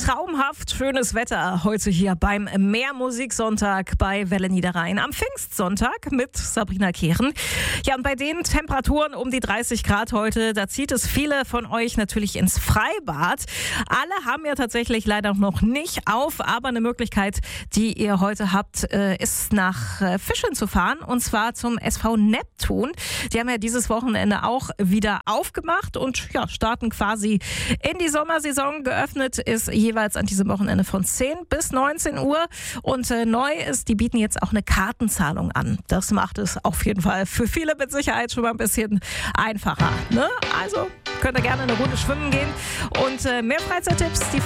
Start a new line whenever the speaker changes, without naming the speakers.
traumhaft schönes Wetter heute hier beim Meermusiksonntag bei Welle Niederrhein am Pfingstsonntag mit Sabrina Kehren. Ja, und bei den Temperaturen um die 30 Grad heute, da zieht es viele von euch natürlich ins Freibad. Alle haben ja tatsächlich leider noch nicht auf, aber eine Möglichkeit, die ihr heute habt, ist nach Fischeln zu fahren, und zwar zum SV Neptun. Die haben ja dieses Wochenende auch wieder aufgemacht und ja, starten quasi in die Sommersaison. Geöffnet ist jeweils an diesem Wochenende von 10 bis 19 Uhr. Und neu ist, die bieten jetzt auch eine Kartenzahlung an. Das macht es auf jeden Fall für viele mit Sicherheit schon mal ein bisschen einfacher. Ne? Also könnt ihr gerne eine Runde schwimmen gehen. Und mehr Freizeittipps, die